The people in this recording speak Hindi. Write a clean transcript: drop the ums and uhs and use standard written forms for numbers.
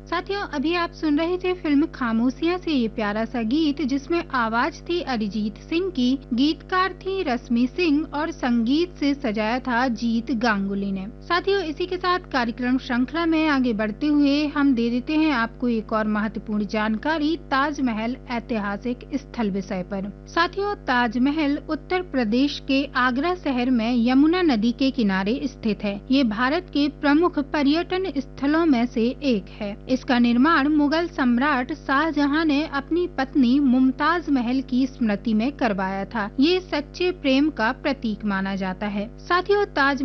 साथियों, अभी आप सुन रहे थे फिल्म खामोशियां से ये प्यारा सा गीत, जिसमें आवाज थी अरिजीत सिंह की, गीतकार थी रश्मि सिंह और संगीत से सजाया था जीत गांगुली ने। साथियों, इसी के साथ कार्यक्रम श्रृंखला में आगे बढ़ते हुए हम दे देते हैं आपको एक और महत्वपूर्ण जानकारी ताजमहल ऐतिहासिक स्थल विषय पर। साथियों, ताजमहल उत्तर प्रदेश के आगरा शहर में यमुना नदी के किनारे स्थित है। ये भारत के प्रमुख पर्यटन स्थलों में से एक है। इसका निर्माण मुगल सम्राट शाहजहां ने अपनी पत्नी मुमताज महल की स्मृति में करवाया था। ये सच्चे प्रेम का प्रतीक माना जाता है। साथियों, ताज